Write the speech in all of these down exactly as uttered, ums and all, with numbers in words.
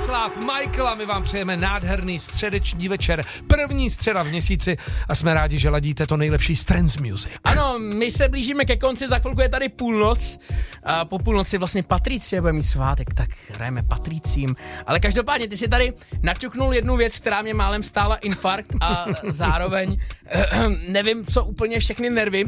Václav, Michael a my vám přejeme nádherný středeční večer, první středa v měsíci a jsme rádi, že ladíte to nejlepší z trance music. Ano, my se blížíme ke konci, za chvilku je tady půlnoc a po půlnoci vlastně Patricie bude mít svátek, tak hrajeme Patricím. Ale každopádně ty si tady naťuknul jednu věc, která mě málem stála infarkt a zároveň nevím, co úplně všechny nervy.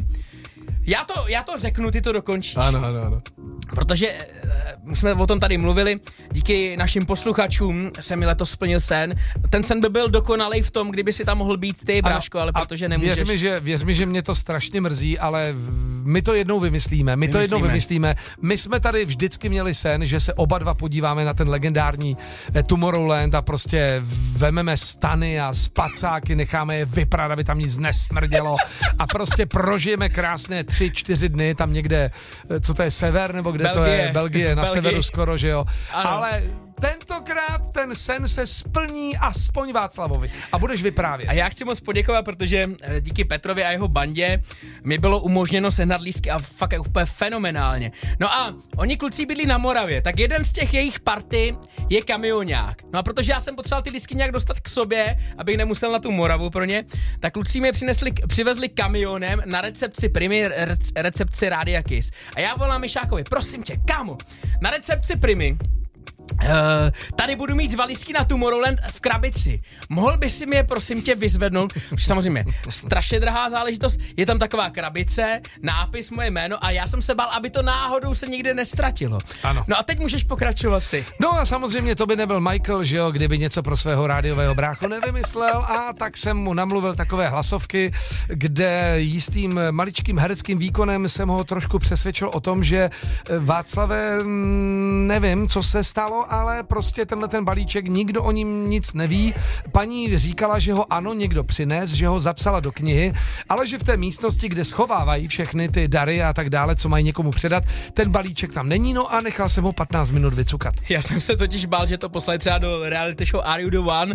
Já to, já to řeknu, ty to dokončíš. Ano, ano, ano. Protože my jsme o tom tady mluvili, díky našim posluchačům se mi letos splnil sen. Ten sen by byl dokonalej v tom, kdyby si tam mohl být ty, Bráško, ale protože nemůžeš. Věř mi, že, věř mi, že mě to strašně mrzí, ale my to jednou vymyslíme, my to jednou vymyslíme. My jsme tady vždycky měli sen, že se oba dva podíváme na ten legendární Tomorrowland a prostě vememe stany a spacáky, necháme je vypadat, aby tam nic nesmrdělo a prostě prožijeme krásné tři, čtyři dny tam někde, co to je, sever, nebo kde Belgie. To je, Belgie, na Belgie. Severu skoro, že jo. Ano. Ale tentokrát ten sen se splní aspoň Václavovi a budeš vyprávět. A já chci moc poděkovat, protože díky Petrovi a jeho bandě mi bylo umožněno sehnat lístky a fakt je úplně fenomenálně. No a oni kluci bydlí na Moravě, tak jeden z těch jejich party je kamionák. No a protože já jsem potřeboval ty lístky nějak dostat k sobě, abych nemusel na tu Moravu pro ně, tak kluci mě přinesli, přivezli kamionem na recepci Primy, recepci Rádia Kiss. A já volám Mišákovi, prosím tě, kámo, na recepci Primy Uh, tady budu mít dva lístky na Tomorrowland v krabici. Mohl by si mi je prosím tě vyzvednout? Už samozřejmě strašně drahá záležitost. Je tam taková krabice, nápis, moje jméno a já jsem se bál, aby to náhodou se nikde nestratilo. Ano. No a teď můžeš pokračovat ty. No a samozřejmě to by nebyl Michael, že jo, kdyby něco pro svého rádiového bráchu nevymyslel a tak jsem mu namluvil takové hlasovky, kde jistým maličkým hereckým výkonem jsem ho trošku přesvědčil o tom, že Václave, nevím, co se stalo, ale prostě tenhle ten balíček, nikdo o ním nic neví. Paní říkala, že ho ano, někdo přines, že ho zapsala do knihy, ale že v té místnosti, kde schovávají všechny ty dary a tak dále, co mají někomu předat, ten balíček tam není, no a nechal jsem ho patnáct minut vycukat. Já jsem se totiž bál, že to poslali třeba do reality show Are You The One?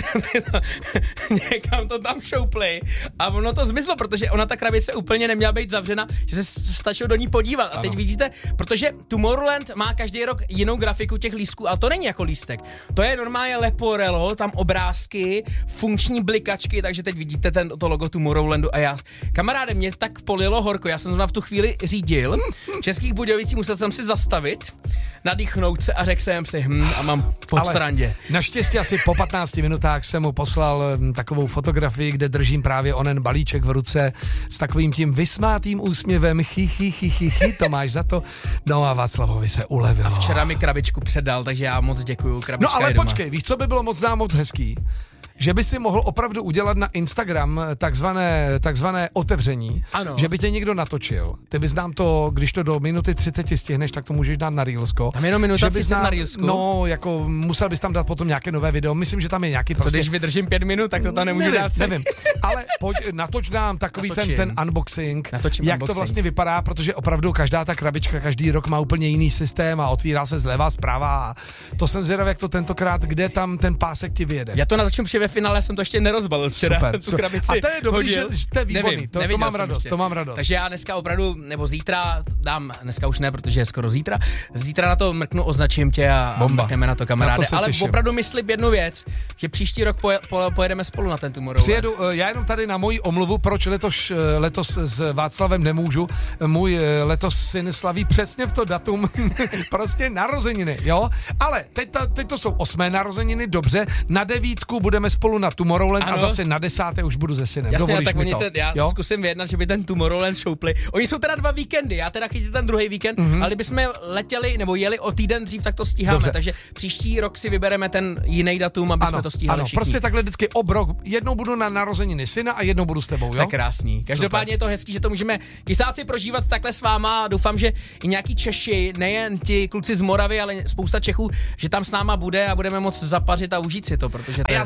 Někam to tam šoupli a ono to zmizlo, protože ona ta krabice úplně neměla být zavřena, že se stačilo do ní podívat. A teď ano. Vidíte, protože Tomorrowland má každý rok jinou grafiku těch lístků, ale to není jako lístek. To je normálně leporelo, tam obrázky, funkční blikačky, takže teď vidíte ten, to logo Tomorrowlandu a já, kamaráde, mě tak polilo horko, já jsem zrovna v tu chvíli řídil, v Českých Budějovicích musel jsem si zastavit, nadýchnout se a řekl jsem si, hm, a mám po srandě. Naštěstí asi po patnácti minutách jsem mu poslal takovou fotografii, kde držím právě onen balíček v ruce s takovým tím vysmátým úsměvem, chy, chy, chy, chy, chy, to máš za to. No a Václavovi se ulevilo. A včera mi krabičku předal, takže já moc děkuju, krabička. No ale počkej, víš, co by bylo moc dám moc hezký? Že by si mohl opravdu udělat na Instagram takzvané, takzvané otevření, ano. Že by tě někdo natočil. Ty bys nám to, když to do minuty třicet stihneš, tak to můžeš dát na Reelsko. Tam jenom minuta třicet na Reelsku? No, jako musel bys tam dát potom nějaké nové video. Myslím, že tam je nějaký Co prostě... když vydržím pět minut, tak to tam nemůžu nevím, dát si. Nevím, ale pojď, natoč nám takový ten, ten unboxing, Natočím jak unboxing. to vlastně vypadá, protože opravdu každá ta krabička každý rok má úplně jiný systém a otvírá se zleva, zprava. To jsem zvědav, jak to tentokrát, kde tam ten pásek ti vyjede. Já to natočím, protože ve finále jsem to ještě nerozbalil. Včera super, jsem tu super. krabici A to je dobrý, že, že to je výborný. Nevím, to, to mám radost, to mám radost. Takže já dneska opravdu, nebo zítra dám, dneska už ne, protože je skoro zítra, zítra na to mrknu, označím tě a, a mrkneme na to, kamaráde. Na to ale těším. Opravdu myslím jednu věc, že příští rok poje, po, pojedeme spolu na ten Tomorrowland. Přijedu, já jenom tady na moji omluvu, proč letos, letos s Václavem nemůžu. Můj letos syn slaví přesně v to datum, prostě narozeniny, jo? Ale teď, ta, teď to jsou osmé narozeniny, dobře, na devítku budeme spolu na Tomorrowland ano. A zase na desáté už budu se synem. Jasně, dovolíš tak mi oni to? Ten, já jo? zkusím vyjednat, že by ten Tomorrowland šoupli. Oni jsou teda dva víkendy, já teda chytím ten druhý víkend, mm-hmm. ale kdybychom letěli nebo jeli o týden dřív, tak to stíháme. Dobře. Takže příští rok si vybereme ten jiný datum, aby ano, jsme to stíhali ano, všichni. Prostě takhle vždycky obrok. Jednou budu na narozeniny syna a jednou budu s tebou, jo? To je krásný. Každopádně je to hezký, že to můžeme kysáci prožívat takhle s váma. Doufám, že i nějaký Češi, nejen ti kluci z Moravy, ale spousta Čechů, že tam s náma bude a budeme moc zapařit a užít si to, protože to a já je, se těším.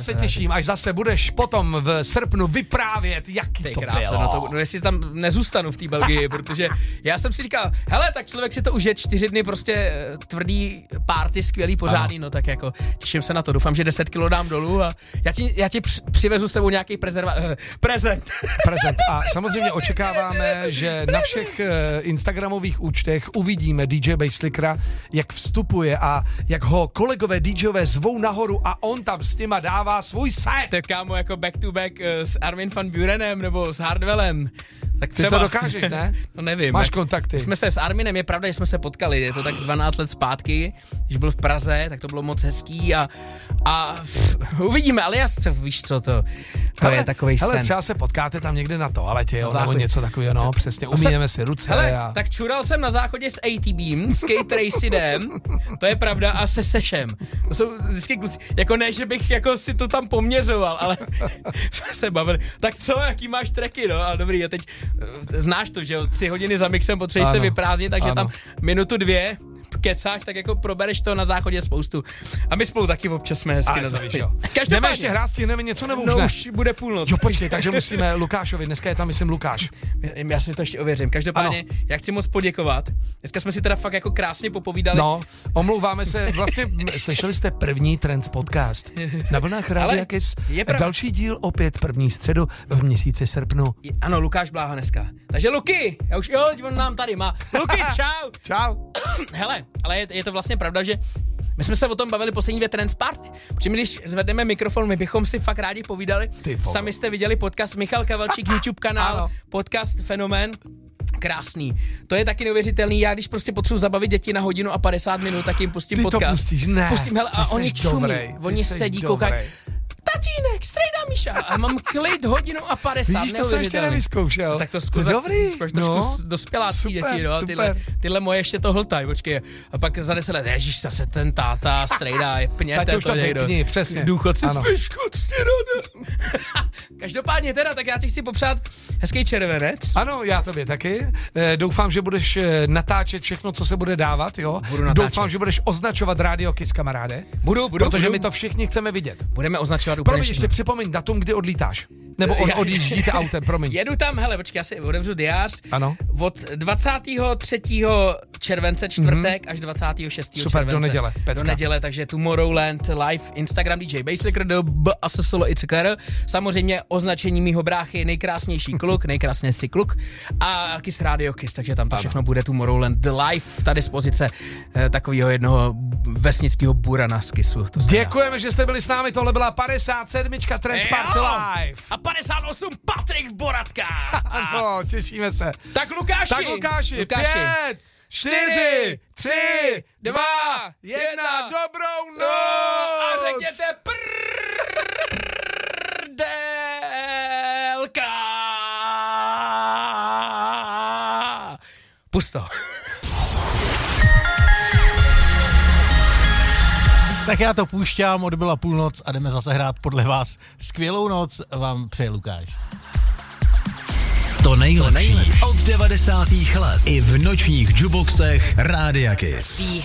těším, až zase budeš potom v srpnu vyprávět, jaký Tej to krása, bylo. No, to, no jestli tam nezůstanu v té Belgii, protože já jsem si říkal, hele, tak člověk si to užije čtyři dny prostě eh, tvrdý party, skvělý, pořádný, ano. No tak jako těším se na to, doufám, že deset kilo dám dolů a já ti, já ti přivezu s sebou nějaký prezerva, eh, prezent. Prezent. A samozřejmě očekáváme, že na všech eh, instagramových účtech uvidíme D J Basslickera, jak vstupuje a jak ho kolegové DJové zvou nahoru a on tam s nima dává svůj set. Tak kámo, jako back to back uh, s Armin van Burenem nebo s Hardwellem. Tak třeba... Ty to dokážeš, ne? No nevím. Máš tak kontakty. Jsme se s Arminem, je pravda, že jsme se potkali, je to tak dvanáct let zpátky, když byl v Praze, tak to bylo moc hezký a, a pff, uvidíme, ale já se, víš co, to, to hele, je takovej hele, sen. Hele, třeba se potkáte tam někde na toaletě, jo, Na nebo něco takového, no, přesně, umíjeme si ruce. Hele, a... tak čural jsem na záchodě s A T Bem, s Kate Racydem, to je pravda, a se Sešem. To jsou vždycky kluci, jako ne, že bych jako si to tam poměřoval, ale jsme se bavili. Tak co, jaký máš tracky, no, a dobrý, a teď znáš to, že jo, tři hodiny za mixem potřebuješ se vyprázdnit, takže ano. Tam minutu dvě kecáš, tak jako probereš to na záchodě spoustu. A my spolu taky občas jsme hezky na záchodě. Jdeme ještě hrát, stihneme něco nebo už no, ne? už bude půlnoc. Jo, počkej, takže musíme Lukášovi, dneska je tam, myslím, Lukáš. Já si to ještě ověřím. Každopádně, ano. Já chci moc poděkovat. Dneska jsme si teda fakt jako krásně popovídali. No, omlouváme se, vlastně slyšeli jste první Trends podcast. Na vlnách Rádia Kiss. Další díl opět první středu v měsíci srpnu. Ano, Lukáš Bláha dneska. Takže Luky, já už, jo, on nám tady má. Luky, čau. Čau. Hele, ale je, je to vlastně pravda, že my jsme se o tom bavili poslední dvě Trends Party. Protože my, když zvedneme mikrofon, my bychom si fakt rádi povídali. Sami jste viděli podcast Michal Kavalčík, YouTube kanál, ano. Podcast Fenomén. Krásný. To je taky neuvěřitelný. Já když prostě potřebuji zabavit děti na hodinu a padesát minut, tak jim pustím ty podcast. To pustíš, ne. Pustím, hele, a oni čumí. Oni sedí, koukají. Tatínek, strejda Míša. A mám klid hodinu a padesát. Vidíš, to jsem ještě nevyzkoušel. Tak to zkus. Dobrý. Trošku no, dospělácký děti, no. Tyhle, tyhle moje ještě to hltají, počkej. A pak za deset let, ježíš, zase ten táta, strejda, je pněte to někdo. Vypni, přesně. Důchodci spíšku, každopádně teda, tak já ti chci popřát hezký červenec. Ano, já tobě taky. E, doufám, že budeš natáčet všechno, co se bude dávat, jo. Budu natáčet. Doufám, že budeš označovat Rádio Kiss, kamaráde. Budu, budu. Protože budu. my to všichni chceme vidět. Budeme označovat úplně. Promiň, ještě připomeň datum, kdy odlítáš. Nebo od, odjíždíte autem, promiň. Jedu tam, hele, počkej, já si otevřu diář. Ano. Od dvacátého třetího července, čtvrtek, mm-hmm. až dvacátého šestého Super, července. do neděle, pecka. Do neděle, takže Tomorrowland live, Instagram D J Basslicker, D B a S S L I C K R. Samozřejmě označení mýho bráchy, nejkrásnější kluk, nejkrásnější kluk a Kiss Radio Kiss, takže tam to všechno bude Tomorrowland live, tady z pozice eh, takového jednoho vesnického burana z Kissu. Děkujeme, že jste byli s námi, tohle byla padesát sedm Trends Party Live. A padesát osm Patrik v Boratkách. Ano, těšíme se. Tak Lukáši. Tak Lukáši, Lukáši. pět, čtyři, tři, dva, jedna, dobrou noc. No, a řekněte prdelka. Pusto. Tak já to půjšťám, odbyla půlnoc a jdeme zase hrát podle vás. Skvělou noc vám přeje Lukáš. To nejlepší od devadesátých let i v nočních juboxech Rádia Kiss.